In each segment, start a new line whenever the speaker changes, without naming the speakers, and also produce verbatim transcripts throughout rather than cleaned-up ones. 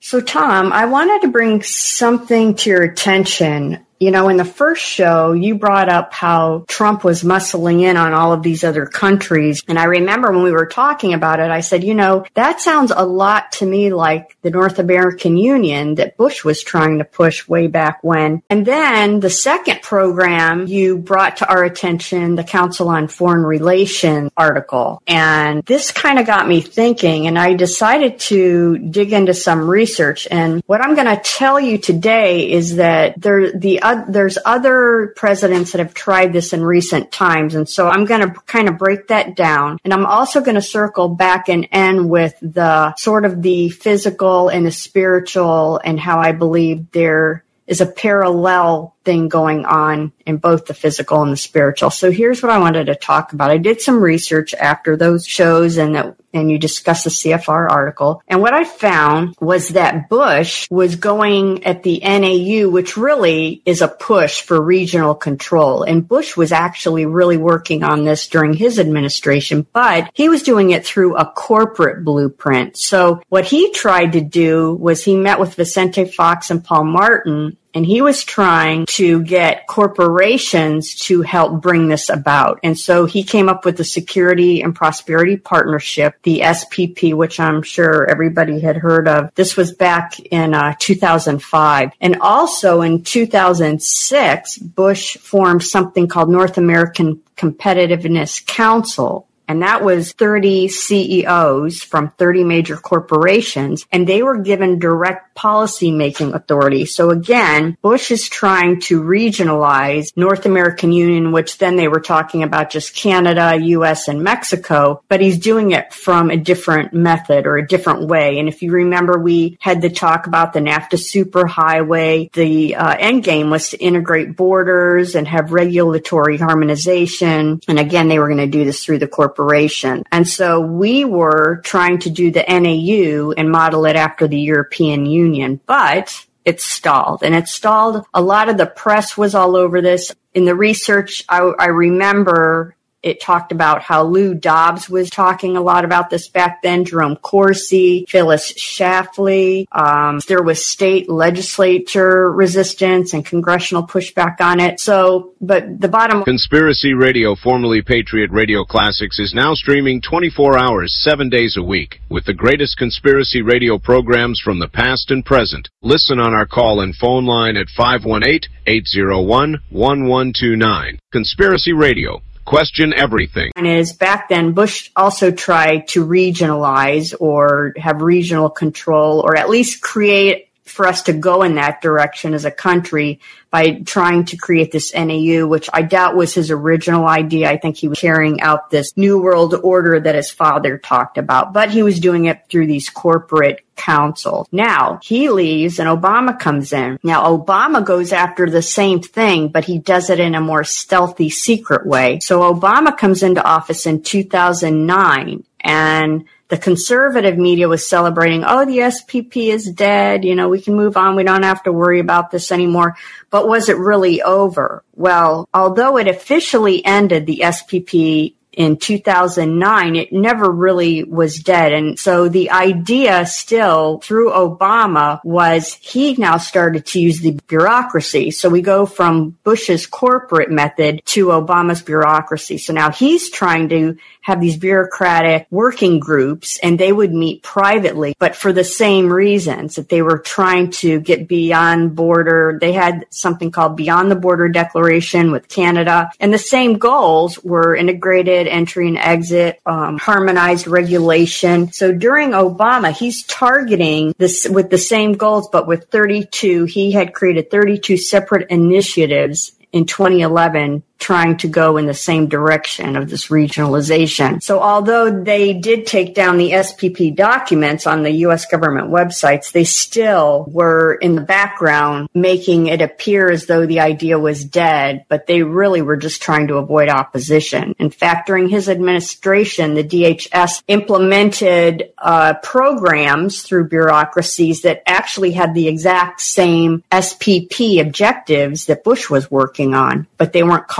So, Tom, I wanted to bring something to your attention. You know, in the first show, you brought up how Trump was muscling in on all of these other countries. And I remember when we were talking about it, I said, you know, that sounds a lot to me like the North American Union that Bush was trying to push way back when. And then the second program, you brought to our attention the Council on Foreign Relations article. And this kind of got me thinking, and I decided to dig into some research. And what I'm going to tell you today is that there, the Uh, there's other presidents that have tried this in recent times. And so I'm going to kind of break that down. And I'm also going to circle back and end with the sort of the physical and the spiritual and how I believe there is a parallel thing going on in both the physical and the spiritual. So here's what I wanted to talk about. I did some research after those shows and that, and you discussed the C F R article. And what I found was that Bush was going at the N A U, which really is a push for regional control. And Bush was actually really working on this during his administration, but he was doing it through a corporate blueprint. So what he tried to do was he met with Vicente Fox and Paul Martin, and he was trying to get corporations to help bring this about. And so he came up with the Security and Prosperity Partnership, the S P P, which I'm sure everybody had heard of. This was back in uh, two thousand five. And also in two thousand six, Bush formed something called North American Competitiveness Council. And that was thirty C E Os from thirty major corporations, and they were given direct policy-making authority. So again, Bush is trying to regionalize North American Union, which then they were talking about just Canada, U S, and Mexico, but he's doing it from a different method or a different way. And if you remember, we had to talk about the NAFTA superhighway. The uh, end game was to integrate borders and have regulatory harmonization. And again, they were going to do this through the corporate. And so we were trying to do the N A U and model it after the European Union, but it stalled. And it stalled. A lot of the press was all over this. In the research, I, I remember it talked about how Lou Dobbs was talking a lot about this back then, Jerome Corsi, Phyllis Schlafly. Um, there was state legislature resistance and congressional pushback on it. So, but the bottom...
Conspiracy Radio, formerly Patriot Radio Classics, is now streaming twenty-four hours, seven days a week, with the greatest conspiracy radio programs from the past and present. Listen on our call and phone line at five one eight, eight zero one, one one two nine. Conspiracy Radio. Question everything.
And is back then, Bush also tried to regionalize or have regional control, or at least create for us to go in that direction as a country by trying to create this N A U, which I doubt was his original idea. I think he was carrying out this new world order that his father talked about, but he was doing it through these corporate councils. Now, he leaves and Obama comes in. Now, Obama goes after the same thing, but he does it in a more stealthy, secret way. So Obama comes into office in two thousand nine, and the conservative media was celebrating, oh, the S P P is dead. You know, we can move on. We don't have to worry about this anymore. But was it really over? Well, although it officially ended, the S P P in two thousand nine, it never really was dead. And so the idea still through Obama was he now started to use the bureaucracy. So we go from Bush's corporate method to Obama's bureaucracy. So now he's trying to have these bureaucratic working groups, and they would meet privately, but for the same reasons, that they were trying to get beyond border. They had something called Beyond the Border Declaration with Canada, and the same goals were integrated entry and exit, um, harmonized regulation. So during Obama, he's targeting this with the same goals, but with thirty-two, he had created thirty-two separate initiatives in twenty eleven trying to go in the same direction of this regionalization. So although they did take down the S P P documents on the U S government websites, they still were in the background making it appear as though the idea was dead, but they really were just trying to avoid opposition. In fact, during his administration, the D H S implemented uh, programs through bureaucracies that actually had the exact same S P P objectives that Bush was working on, but they weren't calling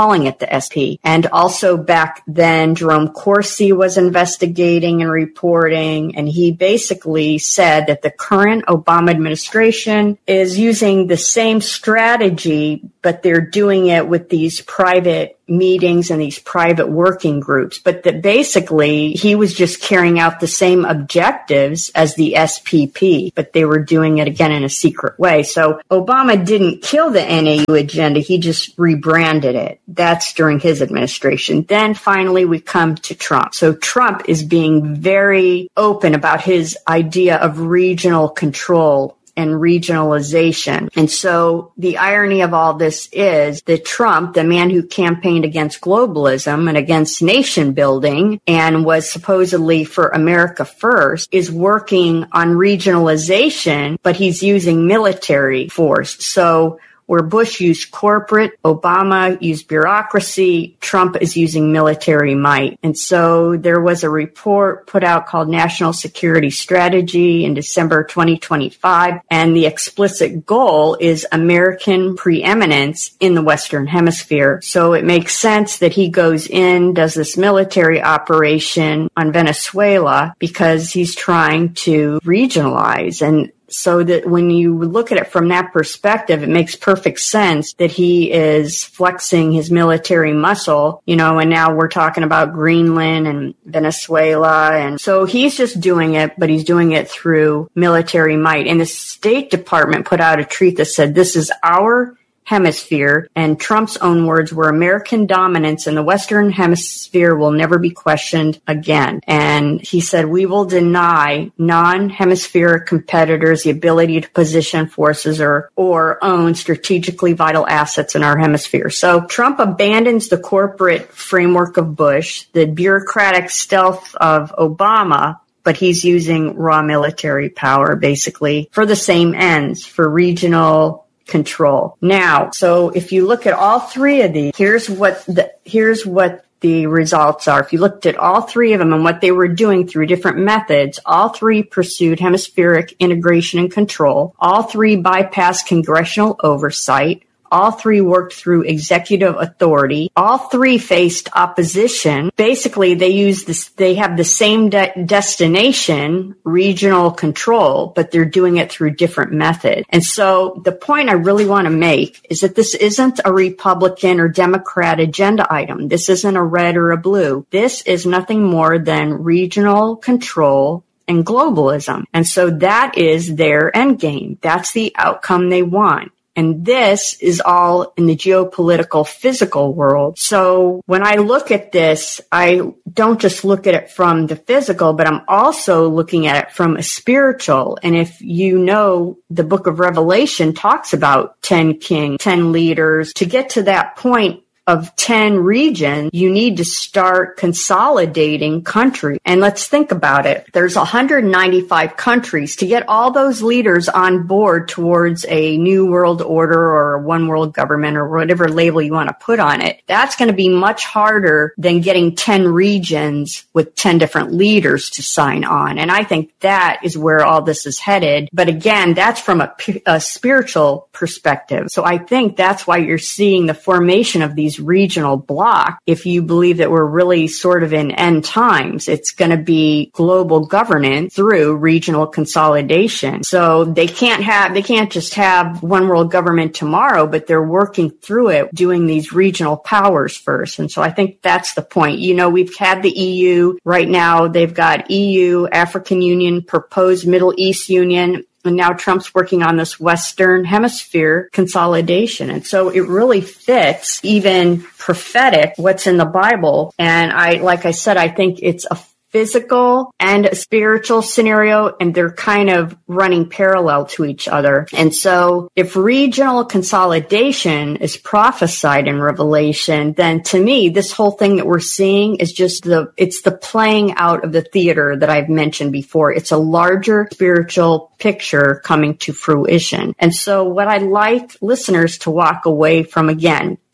calling it the S P. And also back then, Jerome Corsi was investigating and reporting, and he basically said that the current Obama administration is using the same strategy, but they're doing it with these private meetings and these private working groups, but that basically he was just carrying out the same objectives as the S P P, but they were doing it again in a secret way. So Obama didn't kill the N A U agenda. He just rebranded it. That's during his administration. Then finally we come to Trump. So Trump is being very open about his idea of regional control and regionalization. And so the irony of all this is that Trump, the man who campaigned against globalism and against nation building and was supposedly for America first, is working on regionalization, but he's using military force. So where Bush used corporate, Obama used bureaucracy, Trump is using military might. And so there was a report put out called National Security Strategy in December twenty twenty-five, and the explicit goal is American preeminence in the Western Hemisphere. So it makes sense that he goes in, does this military operation on Venezuela because he's trying to regionalize. And so that when you look at it from that perspective, it makes perfect sense that he is flexing his military muscle, you know, and now we're talking about Greenland and Venezuela. And so he's just doing it, but he's doing it through military might. And the State Department put out a tweet that said, this is our hemisphere, and Trump's own words were, American dominance in the Western Hemisphere will never be questioned again. And he said, we will deny non-hemispheric competitors the ability to position forces or, or own strategically vital assets in our hemisphere. So Trump abandons the corporate framework of Bush, the bureaucratic stealth of Obama, but he's using raw military power basically for the same ends, for regional control. Now, so if you look at all three of these, here's what the, here's what the results are. If you looked at all three of them and what they were doing through different methods, all three pursued hemispheric integration and control. All three bypassed congressional oversight. All three worked through executive authority. All three faced opposition. Basically, they use this, they have the same de- destination, regional control, but they're doing it through different methods. And so the point I really want to make is that this isn't a Republican or Democrat agenda item. This isn't a red or a blue. This is nothing more than regional control and globalism. And so that is their end game. That's the outcome they want. And this is all in the geopolitical physical world. So when I look at this, I don't just look at it from the physical, but I'm also looking at it from a spiritual. And if you know, the book of Revelation talks about ten kings, ten leaders. To get to that point of ten regions, you need to start consolidating countries. And let's think about it. There's one hundred ninety-five countries. To get all those leaders on board towards a new world order or a one world government or whatever label you want to put on it, that's going to be much harder than getting ten regions with ten different leaders to sign on. And I think that is where all this is headed. But again, that's from a, a spiritual perspective. So I think that's why you're seeing the formation of these regional bloc. If you believe that we're really sort of in end times, it's going to be global governance through regional consolidation. So they can't have, they can't just have one world government tomorrow, but they're working through it, doing these regional powers first. And so I think that's the point. You know, we've had the E U right now. They've got E U, African Union, proposed Middle East Union. And now Trump's working on this Western Hemisphere consolidation. And so it really fits, even prophetic, what's in the Bible. And I, like I said, I think it's a physical and a spiritual scenario, and they're kind of running parallel to each other. And so if regional consolidation is prophesied in Revelation, then to me, this whole thing that we're seeing is just the, it's the playing out of the theater that I've mentioned before. It's a larger spiritual picture coming to fruition. And so what I'd like listeners to walk away from, again,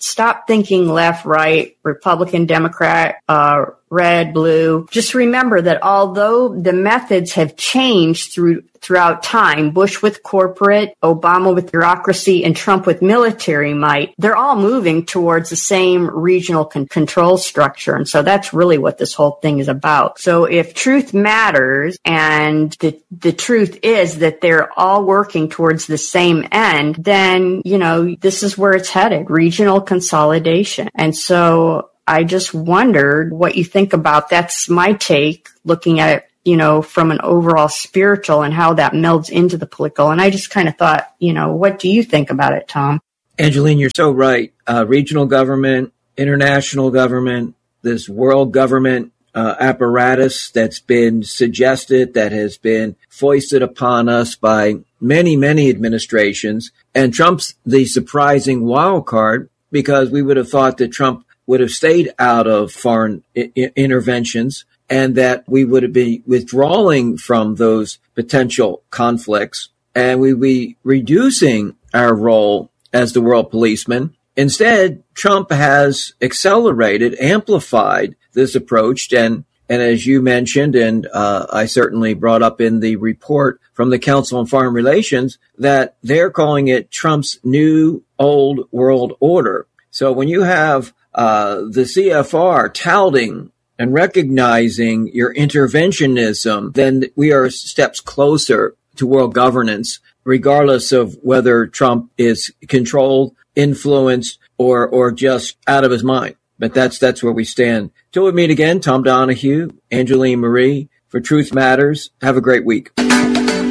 stop thinking left, right, Republican, Democrat, uh, red, blue. Just remember that although the methods have changed through throughout time, Bush with corporate, Obama with bureaucracy, and Trump with military might, they're all moving towards the same regional con- control structure. And so that's really what this whole thing is about. So if truth matters, and the, the truth is that they're all working towards the same end, then, you know, this is where it's headed, regional consolidation. And so I just wondered what you think about. That's my take, looking at it, you know, from an overall spiritual and how that melds into the political. And I just kind of thought, you know, what do you think about it, Tom?
Angeline, you're so right. Uh, regional government, international government, this world government uh, apparatus that's been suggested, that has been foisted upon us by many, many administrations. And Trump's the surprising wild card, because we would have thought that Trump would have stayed out of foreign I- interventions, and that we would have been withdrawing from those potential conflicts, and we'd be reducing our role as the world policeman. Instead, Trump has accelerated, amplified this approach, and and as you mentioned, and uh, I certainly brought up in the report from the Council on Foreign Relations, that they're calling it Trump's new old world order. So when you have uh, the C F R touting and recognizing your interventionism, then we are steps closer to world governance, regardless of whether Trump is controlled, influenced, or or just out of his mind. But that's that's where we stand. Till we meet again, Tom Donahue, Angeline Marie, for Truth Matters. Have a great week.